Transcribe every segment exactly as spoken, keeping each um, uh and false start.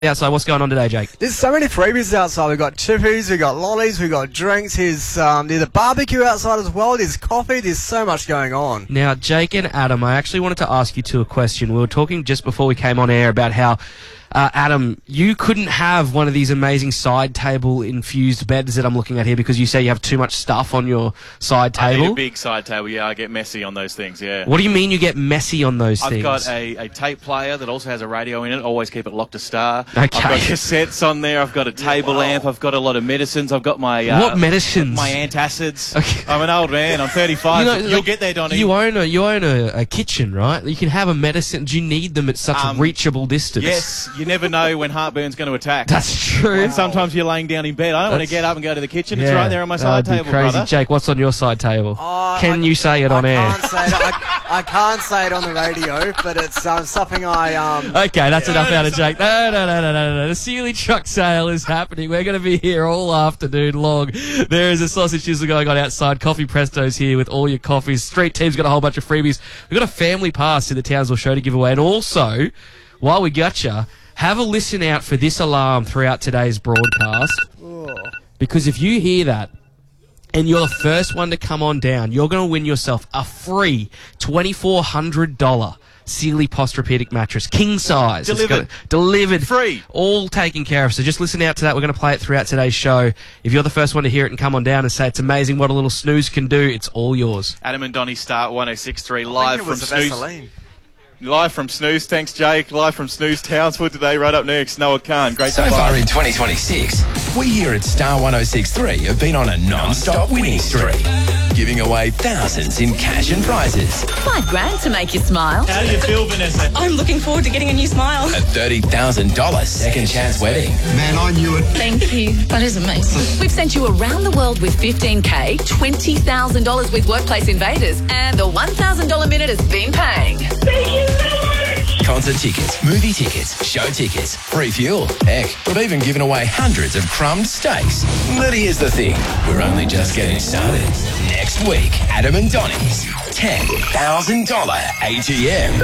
Outside, what's going on today, Jake? There's so many freebies outside. We've got chippies, we've got lollies, we've got drinks. There's, um, there's a barbecue outside as well. There's coffee. There's so much going on. Now, Jake and Adam, I actually wanted to ask you two a question. We were talking just before we came on air about how, uh, Adam, you couldn't have one of these amazing side table infused beds that I'm looking at here because you say you have too much stuff on your side table. I need a big side table, yeah. I get messy on those things, yeah. What do you mean you get messy on those I've things? I've got a, a tape player that also has a radio in it. Always keep it locked to star. Okay. I've got cassettes on there. I've got a table lamp. I've got a lot of medicines. I've got my... Uh, what medicines? My antacids. Okay. I'm an old man. I'm thirty-five. You know, You'll like, get there, Donnie. You own, a, you own a, a kitchen, right? You can have a medicine. Do you need them at such um, a reachable distance? Yes. You never know when heartburn's going to attack. That's true. And sometimes you're laying down in bed. I don't That's, want to get up and go to the kitchen. Yeah, it's right there on my side that'd be table, crazy. brother. Jake, what's on your side table? Uh, can I, you say it I on air? Can't say it, I, I can't say it on the radio, but it's um, something I... Um, okay, that's yeah, enough out of Jake. No, no, no, no, no, no. The Sealy truck sale is happening. We're going to be here all afternoon long. There is a sausage sizzle going on outside. Coffee Presto's here with all your coffees. Street Team's got a whole bunch of freebies. We've got a family pass to the Townsville show to give away. And also, while we got you, have a listen out for this alarm throughout today's broadcast. Oh. Because if you hear that, and you're the first one to come on down, you're going to win yourself a free twenty-four hundred dollars Sealy Posturepedic mattress, king size. Delivered. It's got, delivered. Free. All taken care of. So just listen out to that. We're going to play it throughout today's show. If you're the first one to hear it and come on down and say it's amazing what a little snooze can do, it's all yours. Adam and Donnie start one oh six point three live from Snooze. Vaseline. Live from Snooze. Thanks, Jake. Live from Snooze Townsville today. Right up next, Noah Khan. Great so to far in twenty twenty-six, we here at Star one oh six point three have been on a non-stop winning streak, giving away thousands in cash and prizes. Five grand to make you smile. How do you feel, Vanessa? I'm looking forward to getting a new smile. A thirty thousand dollars second chance wedding. Man, I knew it. Thank you. That is amazing. We've sent you around the world with fifteen K, twenty thousand dollars with Workplace Invaders, and the one thousand dollars minute has been paying. Thank you so much. Concert tickets, movie tickets, show tickets, free fuel. Heck, we've even given away hundreds of crumbed steaks. But here's the thing, we're only just getting started. Next week, Adam and Donnie's ten thousand dollars A T M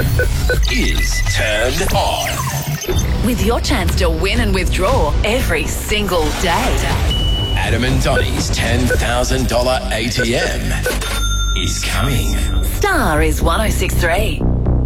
is turned on. With your chance to win and withdraw every single day. Adam and Donnie's ten thousand dollars A T M is coming. Star is one oh six point three.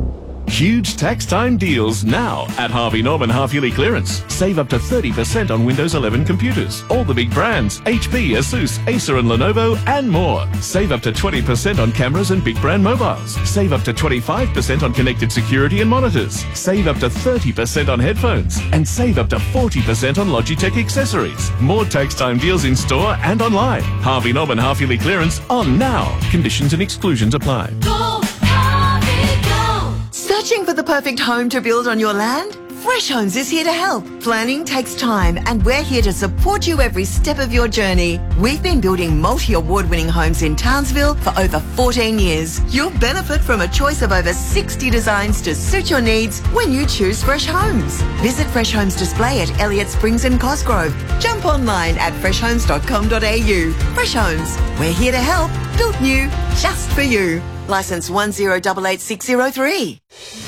Huge tax time deals now at Harvey Norman half-yearly clearance. Save up to thirty percent on Windows eleven computers. All the big brands, H P, Asus, Acer and Lenovo and more. Save up to twenty percent on cameras and big brand mobiles. Save up to twenty-five percent on connected security and monitors. Save up to thirty percent on headphones. And save up to forty percent on Logitech accessories. More tax time deals in store and online. Harvey Norman half-yearly clearance on now. Conditions and exclusions apply. Go, Harvey, go. Searching for the perfect home to build on your land? Fresh Homes is here to help. Planning takes time and we're here to support you every step of your journey. We've been building multi-award-winning homes in Townsville for over fourteen years. You'll benefit from a choice of over sixty designs to suit your needs when you choose Fresh Homes. Visit Fresh Homes Display at Elliott Springs and Cosgrove. Jump online at fresh homes dot com dot a u. Fresh Homes, we're here to help. Built new, just for you. Licence one zero eight eight six zero three.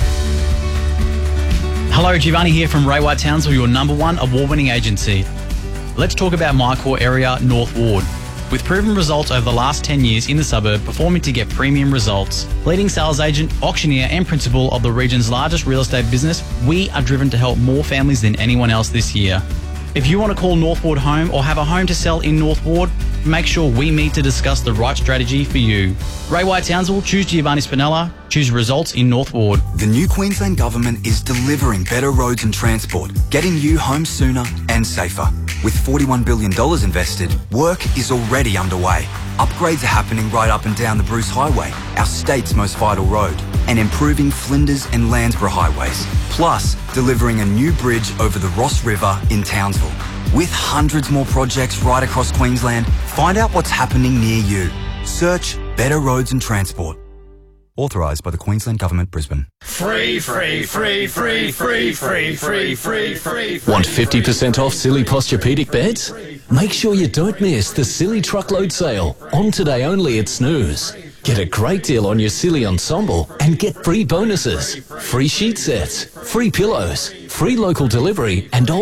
Hello, Giovanni here from Ray White Townsville, your number one award-winning agency. Let's talk about my core area, North Ward. With proven results over the last ten years in the suburb, performing to get premium results. Leading sales agent, auctioneer and principal of the region's largest real estate business, we are driven to help more families than anyone else this year. If you want to call North Ward home or have a home to sell in North Ward, make sure we meet to discuss the right strategy for you. Ray White Townsville, choose Giovanni Spinella, choose results in North Ward. The new Queensland Government is delivering better roads and transport, getting you home sooner and safer. With forty-one billion dollars invested, work is already underway. Upgrades are happening right up and down the Bruce Highway, our state's most vital road, and improving Flinders and Landsborough highways. Plus, delivering a new bridge over the Ross River in Townsville. With hundreds more projects right across Queensland, find out what's happening near you. Search Better Roads and Transport. Authorised by the Queensland Government, Brisbane. Free, free, free, free, free, free, free, free, free. Want fifty percent off Sealy Posturepedic beds? Make sure you don't miss the Sealy Truckload Sale, on today only at Snooze. Get a great deal on your Silly ensemble and get free bonuses. Free sheet sets, free pillows, free local delivery and all